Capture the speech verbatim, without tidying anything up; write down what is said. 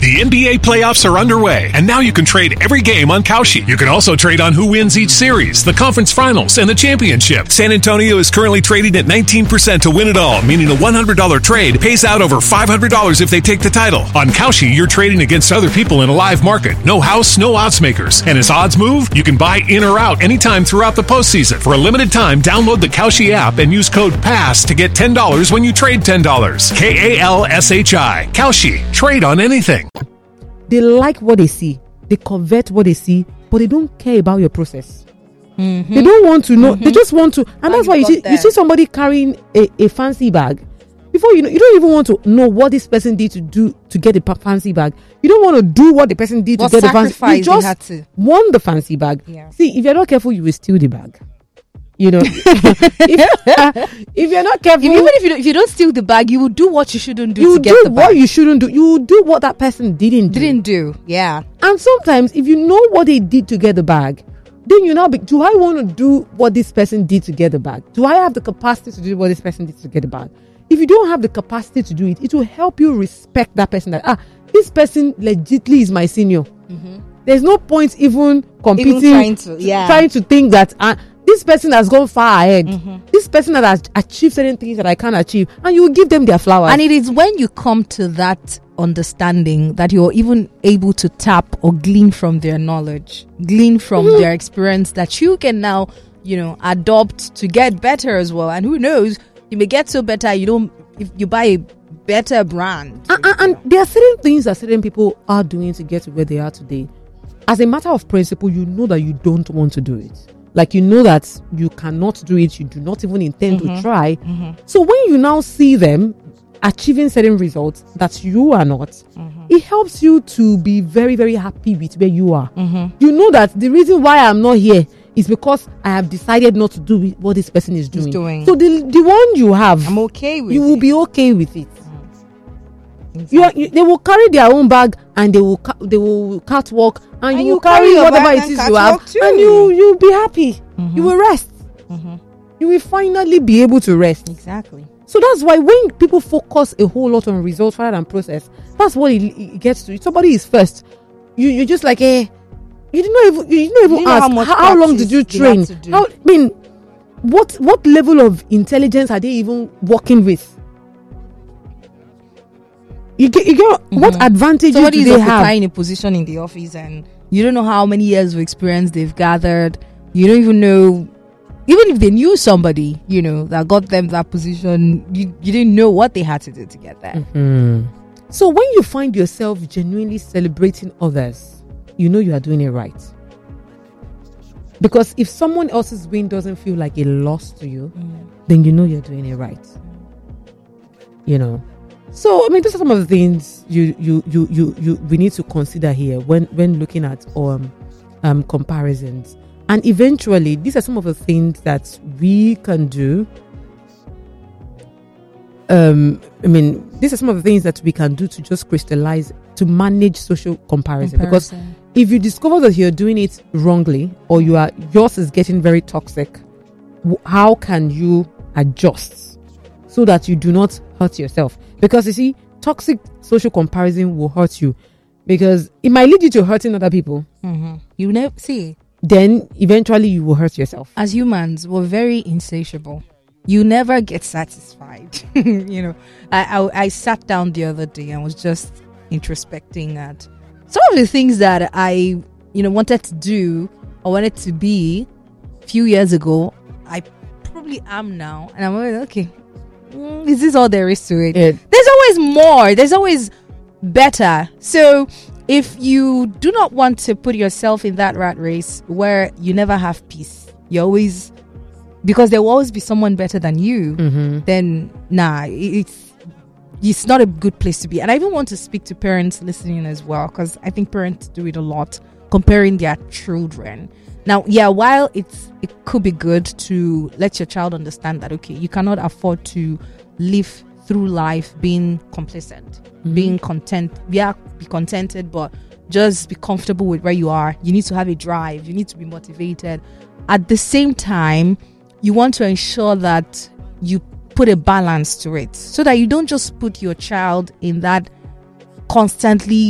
The N B A playoffs are underway, and now you can trade every game on Kalshi. You can also trade on who wins each series, the conference finals, and the championship. San Antonio is currently trading at nineteen percent to win it all, meaning a one hundred dollars trade pays out over five hundred dollars if they take the title. On Kalshi, you're trading against other people in a live market. No house, no odds makers. And as odds move, you can buy in or out anytime throughout the postseason. For a limited time, download the Kalshi app and use code PASS to get ten dollars when you trade ten dollars. K A L S H I. Kalshi. Trade on anything. They like what they see. They covet what they see, but they don't care about your process. Mm-hmm. They don't want to know. Mm-hmm. They just want to. And How that's why you see, you see somebody carrying a, a fancy bag. Before you know, you don't even want to know what this person did to do to get a fancy bag. You don't want to do what the person did what to get the fancy bag. You just had to. want the fancy bag. Yeah. See, if you're not careful, you will steal the bag. You know, if, if you're not careful, even if you don't, if you don't steal the bag, you will do what you shouldn't do. You to do get the what bag. you shouldn't do. You will do what that person didn't do. Didn't do. Yeah. And sometimes, if you know what they did to get the bag, then you now be, do I want to do what this person did to get the bag? Do I have the capacity to do what this person did to get the bag? If you don't have the capacity to do it, it will help you respect that person. That ah, this person legitimately is my senior. Mm-hmm. There's no point even competing, even trying to, yeah. trying to think that ah, this person has gone far ahead. Mm-hmm. This person that has achieved certain things that I can't achieve, and you will give them their flowers. And it is when you come to that understanding that you're even able to tap or glean from their knowledge, glean from mm-hmm. their experience, that you can now, you know, adopt to get better as well. And who knows, you may get so better you don't if you buy a better brand. And, and, and there are certain things that certain people are doing to get to where they are today. As a matter of principle, you know that you don't want to do it. Like, you know that you cannot do it. You do not even intend mm-hmm. to try. Mm-hmm. So when you now see them achieving certain results that you are not, mm-hmm. it helps you to be very, very happy with where you are. Mm-hmm. You know that the reason why I'm not here is because I have decided not to do what this person is doing. doing. So the the one you have, I'm okay with you it. will be okay with it. Exactly. You, are, you they will carry their own bag, and they will ca- they will catwalk, and, and you, you will carry, carry whatever it is you have, too. And you you'll be happy. Mm-hmm. You will rest. Mm-hmm. You will finally be able to rest. Exactly. So that's why when people focus a whole lot on results rather than process, that's what it, it gets to. If somebody is first, you you're just like, eh, you did not even you did not even you ask how, how, how long did you train? How, I mean, what what level of intelligence are they even working with? You get, you get mm-hmm. what advantages Somebody do they is occupying have? a position in the office, and you don't know how many years of experience they've gathered. You don't even know, even if they knew somebody, you know, that got them that position, you, you didn't know what they had to do to get there. Mm-hmm. So when you find yourself genuinely celebrating others, you know you are doing it right. Because if someone else's win doesn't feel like a loss to you, mm. then you know you're doing it right. You know. So I mean, these are some of the things you you you you, you we need to consider here when when looking at um um comparisons. And eventually, these are some of the things that we can do. Um, I mean, these are some of the things that we can do to just crystallize, to manage social comparison. comparison. Because if you discover that you're doing it wrongly, or you are yours is getting very toxic, how can you adjust so that you do not hurt yourself? Because you see, toxic social comparison will hurt you, because it might lead you to hurting other people. Mm-hmm. You never see. Then eventually you will hurt yourself. As humans, we're very insatiable. You never get satisfied. you know, I, I I sat down the other day and was just introspecting at some of the things that I, you know, wanted to do or wanted to be a few years ago. I probably am now, and I'm like, okay, mm, is this all there is to it? it? There's always more. There's always better. So if you do not want to put yourself in that rat race where you never have peace, you always, because there will always be someone better than you, mm-hmm. then nah, it's it's not a good place to be. And I even want to speak to parents listening as well, because I think parents do it a lot, comparing their children. Now, yeah, while it's it could be good to let your child understand that, okay, you cannot afford to live through life being complacent, mm-hmm. being content. Yeah, be contented, but just be comfortable with where you are. You need to have a drive. You need to be motivated. At the same time, you want to ensure that you put a balance to it, so that you don't just put your child in that constantly